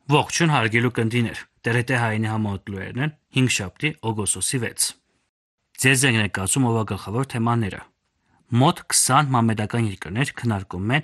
Ողջույն հարգելի կնդիներ, TRT հայինի համահոտլուերն են 5 օգոստոսի 6։ Ձեզ ենք ներկայացում ով գլխավոր թեմաները։ Մոտ 20 մամեդական երկրներ քննարկում են